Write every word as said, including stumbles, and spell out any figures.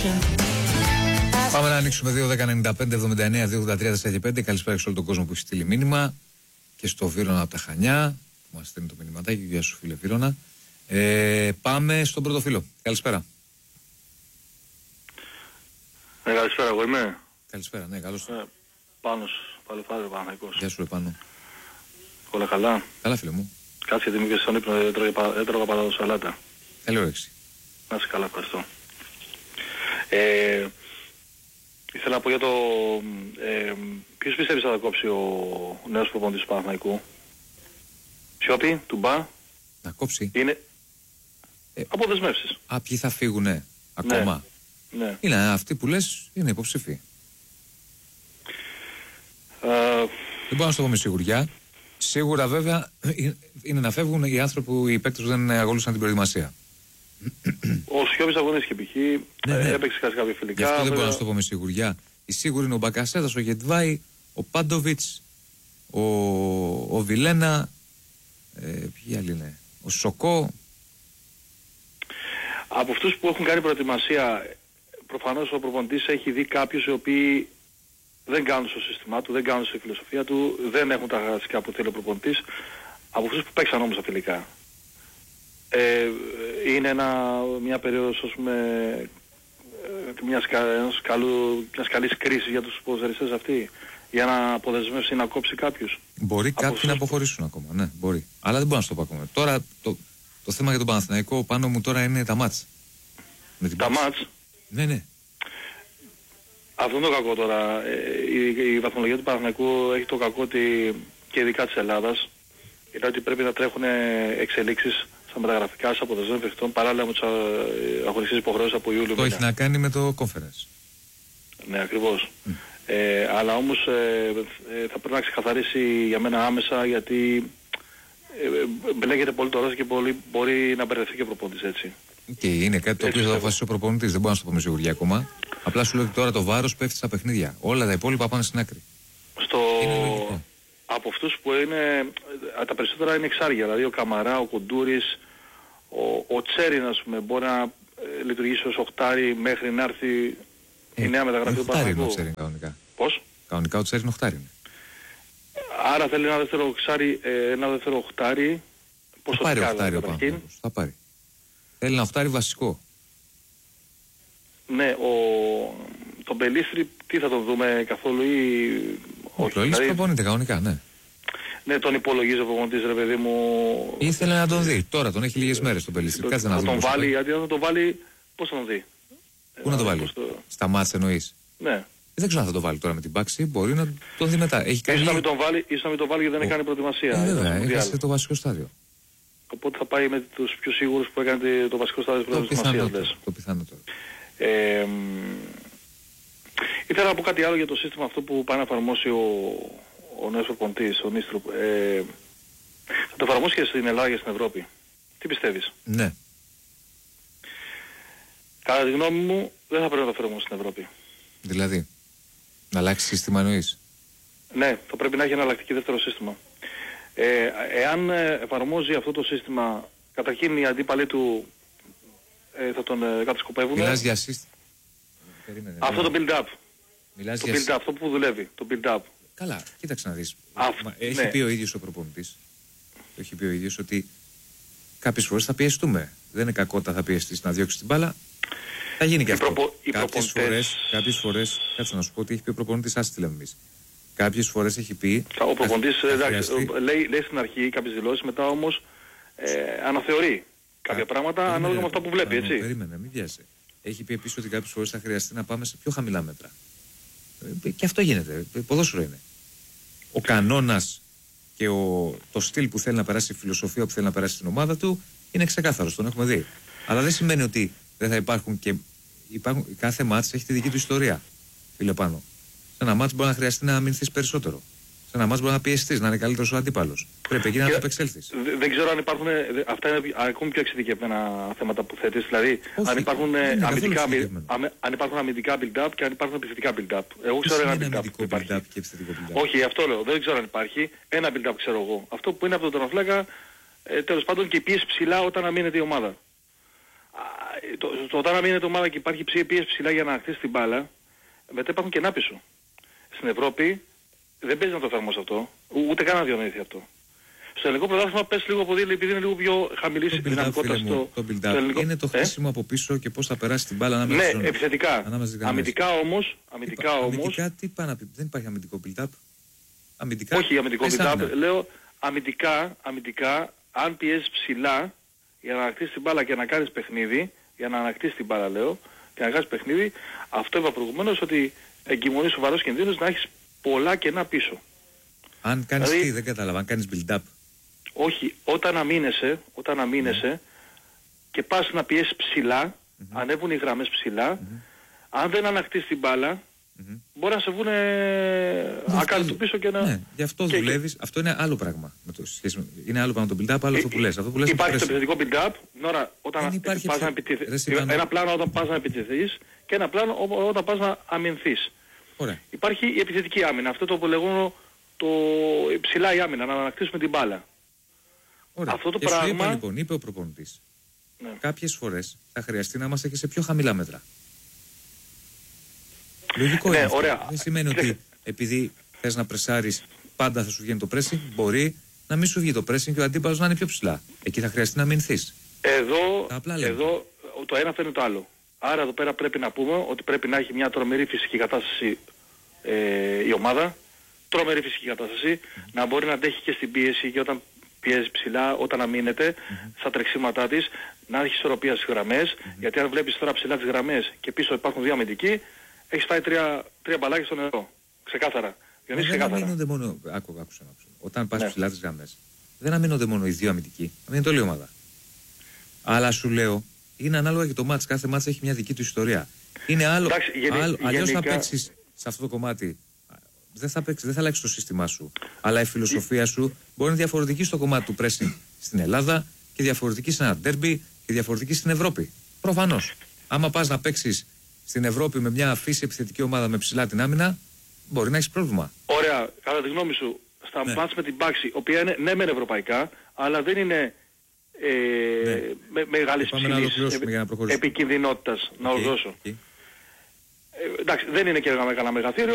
Πάμε να ανοίξουμε δύο δέκα ενενήντα πέντε εβδομήντα εννέα δύο ογδόντα τρία τέσσερα πέντε. Καλησπέρα σε όλο τον κόσμο που έχει στείλει μήνυμα και στο Βύρωνα από τα Χανιά που μας στέλνει το μηνυματάκι. Γεια σου φίλε Βύρωνα. Ε, πάμε στον πρώτο φίλο. Καλησπέρα. Ναι, καλησπέρα, εγώ είμαι. Καλησπέρα, ναι, καλώς. Ε, Πάνος, Παλαιφάδερ, Παναθηναϊκός. Γεια σου ρε Πάνο. Όλα καλά. Καλά φίλε μου. Κάτσε γιατί είμαι και στον ύπνο, έτρωγα παράδο σαλάτα. Καλή όρεξη. Να είσαι καλά, ευχαριστώ. Ε, ήθελα να πω για το... Ε, ποιος πιστεύεις θα κόψει ο νέος προπονητής του Παναθηναϊκού? Σιώπη, Τουμπά. Να κόψει. Είναι... Ε, αποδεσμεύσεις. Α, ποιοι θα φύγουνε ακόμα? Ναι. Ναι. Είναι αυτοί που λες, είναι υποψήφοι. Ε, δεν μπορώ να σου το πω με σιγουριά. Σίγουρα βέβαια είναι να φεύγουν οι άνθρωποι που οι παίκτες δεν αγωνίζαν την προετοιμασία. Ο Σιώπης αγωνίστηκε π.χ. Ναι, ναι. Έπαιξε κάτι κάποια φιλικά. Γι' αυτό δεν βέβαια... μπορώ να σου το πω με σιγουριά. Η σίγουρη είναι ο Μπακασέτας, ο Γετβάη, ο Πάντοβιτς, ο, ο Βιλένα, ε, ποιοι άλλοι είναι, ο Σοκό. Από αυτούς που έχουν κάνει προετοιμασία, προφανώς ο προπονητής έχει δει κάποιους οι οποίοι δεν κάνουν στο σύστημά του, δεν κάνουν στη φιλοσοφία του, δεν έχουν τα χαρακτηριστικά που θέλει ο προπονητής. Από αυτούς που παίξαν όμως τα φιλικά. Ε, είναι ένα, μια περίοδος, ας πούμε, μιας, ενός καλού, μιας καλής κρίσης για τους ποδοσφαιριστές αυτοί, για να αποδεσμεύσει, να κόψει κάποιους. Μπορεί από κάποιοι να αποχωρήσουν ακόμα, ναι, μπορεί. Αλλά δεν μπορώ να σου το πω ακόμα. Τώρα το, το θέμα για τον Παναθηναϊκό πάνω μου τώρα είναι τα μάτς. Με την τα μάτς. Ναι, ναι. Αυτό είναι το κακό τώρα. Η, η βαθμολογία του Παναθηναϊκού έχει το κακό ότι, και ειδικά της Ελλάδας, είναι ότι πρέπει να τρέχουν εξελίξεις στα μεταγραφικά, στις αποδεσμεύσεις παιχτών, παράλληλα με τις αγωνιστικές υποχρεώσεις από Ιούλιο. Το έχει να κάνει με το conference. Ναι, ακριβώς. Mm. Ε, αλλά όμως ε, ε, θα πρέπει να ξεκαθαρίσει για μένα άμεσα, γιατί ε, μπλέκεται πολύ το ρόλο και πολύ, μπορεί να μπερδευτεί και ο προπονητής έτσι. Και είναι κάτι το οποίο θα αποφασίσει ο προπονητής. Δεν μπορώ να σου το πω με σιγουριά ακόμα. Απλά σου λέω ότι τώρα το βάρος πέφτει στα παιχνίδια. Όλα τα υπόλοιπα πάνε στην άκρη. Στο... Από αυτούς που είναι, τα περισσότερα είναι εξάρια. Δηλαδή ο Καμαρά, ο Κουντούρης, ο, ο Τσέριν, ας πούμε, μπορεί να ε, λειτουργήσει ως οχτάρι μέχρι να έρθει ε, η νέα μεταγραφή του Παναθηναϊκού. Είναι ο Τσέριν κανονικά. Πώς? Κανονικά ο Τσέριν οχτάρι είναι. Άρα θέλει ένα δεύτερο εξάρι, ε, ένα δεύτερο οχτάρι. Θα πάρει οχτάρι ο Παναθηναϊκός. Θα πάρει. Θέλει ένα οχτάρι βασικό. Ναι, ο... τον Μπελίστρη τι θα τον δούμε καθόλου ή... Ο Μπελίστρη δηλαδή... προπονείται κανονικά, ναι. Ναι, τον υπολογίζει ο προπονητής, ρε παιδί μου. Ήθελε να τον δει. Τώρα τον έχει λίγες μέρες τον Μπελίστρη. Κάτσε να δούμε. Θα τον βάλει, γιατί θα τον βάλει, πώς θα τον δει? Πού να τον βάλει? Το... Στα μάτς εννοείς? Ναι. Δεν ξέρω αν θα τον βάλει τώρα με την πάξη, μπορεί να τον δει μετά. Έχει κάνει... Ίσως να μην τον βάλει, ίσως να μην τον βάλει γιατί δεν έκανε προετοιμασία. Ε, βέβαια, έχασε το βασικό στάδιο. Οπότε θα πάει με τους πιο σίγουρους που έκανε το βασικό στάδιο της προετοιμασίας. Το πιθανότερο. Ε, ήθελα να πω κάτι άλλο για το σύστημα αυτό που πάει να εφαρμόσει ο, ο νέος προπονητής, ο Νίστρου. Ε, θα το εφαρμόσει και στην Ελλάδα και στην Ευρώπη. Τι πιστεύεις? Ναι. Κατά τη γνώμη μου δεν θα πρέπει να το εφαρμόσει στην Ευρώπη. Δηλαδή, να αλλάξει σύστημα εννοείς? Ναι, θα πρέπει να έχει ένα αλλακτική δεύτερο σύστημα. Ε, εάν εφαρμόζει αυτό το σύστημα, καταρχήν οι αντίπαλοι του ε, θα τον ε, κατασκοπεύουν. Μιλάς για σύστημα. Αυτό το build-up. Μιλάς το για... build-up, αυτό που δουλεύει, το build-up. Καλά, κοίταξε να δεις. Αυ... Έχει ναι. πει ο ίδιος ο προπονητής, έχει πει ο ίδιος ότι κάποιες φορές θα πιεστούμε. Δεν είναι κακότητα θα πιεστείς να διώξεις την μπάλα. Θα γίνει και αυτό. Προπο... Κάποιες προπονητές... φορές, κάποιες φορές, κάτσε να σου πω ότι έχει πει ο προπονητής, ας τη λέμε εμείς. Κάποιες φορές έχει πει... Ο προπονητής χρειαστεί... λέει, λέει στην αρχή κάποιες δηλώσεις, μετά όμως ε, αναθεωρεί κάποια πράγματα ανάλογα με αυτά που βλέπει, έτσι. Περίμενε, μην βιάζεσαι. Έχει πει επίσης ότι κάποιες φορές θα χρειαστεί να πάμε σε πιο χαμηλά μέτρα. Και αυτό γίνεται. Ποδόσφαιρο είναι. Ο κανόνας και ο, το στυλ που θέλει να περάσει, η φιλοσοφία που θέλει να περάσει στην ομάδα του είναι ξεκάθαρος, τον έχουμε δει. Αλλά δεν σημαίνει ότι δεν θα υπάρχουν και. Υπάρχουν, κάθε μάτς έχει τη δική του ιστορία. Φίλε πάνω. Σε ένα μάτς μπορεί να χρειαστεί να αμυνθείς περισσότερο. Σε ένα μάτς μπορεί να πιεστείς, να είναι καλύτερος ο αντίπαλος. Πρέπει εκεί να το επεξέλθεις. Δεν, δεν ξέρω αν υπάρχουν. Αυτά είναι ακόμη πιο εξειδικευμένα θέματα που θέτεις. Δηλαδή, όχι, αν υπάρχουν, αμυντικά, αμυ, αν υπάρχουν αμυντικά build-up και αν υπάρχουν επιθετικά build-up. Εγώ ξέρω ένα build-up. build-up και επιθετικό build-up. Όχι, αυτό λέω. Δεν ξέρω αν υπάρχει. Ένα build-up ξέρω εγώ. Αυτό που είναι από τον τερματοφύλακα, ε, τέλος πάντων, και η πίεση ψηλά όταν αμήνεται η ομάδα. το, το, όταν αμήνεται ομάδα και υπάρχει πίεση ψηλά για να ανακτήσει την μπάλα, μετά υπάρχουν κενά πίσω. Στην Ευρώπη δεν παίζει να το εφαρμόσει αυτό, ούτε καν να διανοηθεί αυτό. Στο ελληνικό πρωτάθλημα πες λίγο από δίλη, επειδή είναι λίγο πιο χαμηλή η δυναμικότητα στο, το build-up. στο ελληνικό. Είναι το χτίσιμο ε? από πίσω και πώς θα περάσει την μπάλα ανάμεσα. Ναι, στον... επιθετικά. Αμυντικά όμως, αμυντικά Είπα, όμως... αμυντικά τι πάει να πει, δεν υπάρχει αμυντικό build-up. Αμυντικά, όχι αμυντικό build-up, λέω αμυντικά, αμυντικά, αν πιέζεις ψηλά για να ανακτήσεις την μπάλα και να κάνεις παιχνίδι, για να ανακτήσεις την μπάλα λέω, και να κάνεις παιχνίδι, αυτό είπα προηγουμένως ότι εγκυμονεί σοβαρός κινδύνος να έχεις πολλά κενά πίσω. Αν κάνεις δηλαδή, τι, δεν κατάλαβα, αν κάνεις build-up. Όχι, όταν αμήνεσαι, όταν αμήνεσαι mm. και πας να πιέσεις ψηλά, mm-hmm. ανέβουν οι γραμμές ψηλά, mm-hmm. αν δεν ανακτήσεις την μπάλα, mm-hmm. μπορεί να σε βγουν ακάλυπτο πίσω και να... Ναι, γι' αυτό και δουλεύεις, και... αυτό είναι άλλο πράγμα. Με το σχέση με... Είναι άλλο πράγμα το build-up, άλλο αυτό που λες. Αυτό που λες υπάρχει το επιθετικό build-up, ώρα, όταν πας να επιτεθείς, ένα πλάνο όταν πας να επιτεθείς και ένα πλάνο όταν πας να αμυνθείς. Ωραία. Υπάρχει η επιθετική άμυνα, αυτό το που λέγω το ψηλά η άμυνα, να ανακτήσουμε την μπάλα. Ωραία. Αυτό το και πράγμα... είπα, λοιπόν, είπε ο προπονητής. Ναι. Κάποιες φορές θα χρειαστεί να είμαστε και σε πιο χαμηλά μέτρα. Λογικό ναι, είναι αυτό. Ωραία. Δεν σημαίνει ότι επειδή θες να πρεσάρεις πάντα θα σου βγαίνει το pressing. Μπορεί να μην σου βγει το pressing και ο αντίπαλος να είναι πιο ψηλά. Εκεί θα χρειαστεί να μηνθείς. Εδώ, εδώ το ένα φέρνει το άλλο. Άρα εδώ πέρα πρέπει να πούμε ότι πρέπει να έχει μια τρομερή φυσική κατάσταση ε, η ομάδα. Τρομερή φυσική κατάσταση. Mm-hmm. Να μπορεί να αντέχει και στην πίεση και όταν πιέζει ψηλά, όταν αμήνεται mm-hmm. στα τρεξίματά της, να έχει ισορροπία στις γραμμές. Mm-hmm. Γιατί αν βλέπεις τώρα ψηλά τις γραμμές και πίσω υπάρχουν δύο αμυντικοί, έχεις φάει τρία, τρία μπαλάκια στο νερό. Ξεκάθαρα. Δεν ξεκάθαρα. αμήνονται μόνο. Άκου, άκουσα, άκουσα. Όταν πας ναι. ψηλά τις γραμμές, δεν αμήνονται μόνο οι δύο αμυντικοί. Αμήνεται όλη η ομάδα. Αλλά σου λέω, είναι ανάλογα και το μάτς. Κάθε μάτς έχει μια δική του ιστορία. Είναι άλλο. Εντάξει, γενι, άλλο γενικά... Αλλιώς θα παίξεις σε αυτό το κομμάτι. Δεν θα, παίξεις, δεν θα αλλάξει το σύστημά σου. Αλλά η φιλοσοφία σου μπορεί να είναι διαφορετική στο κομμάτι του pressing στην Ελλάδα και διαφορετική σε ένα derby και διαφορετική στην Ευρώπη. Προφανώς. Άμα πας να παίξεις στην Ευρώπη με μια φύση επιθετική ομάδα με ψηλά την άμυνα, μπορεί να έχεις πρόβλημα. Ωραία. Κατά τη γνώμη σου, στα ναι. μάτς με την Πάξη, η οποία είναι ναι μεν ευρωπαϊκά, αλλά δεν είναι ε, ναι. με, μεγάλης ψηλής επικινδυνότητας. Να ορδώσω. Okay. Ε, εντάξει, δεν είναι και κανένα μεγαθύριο.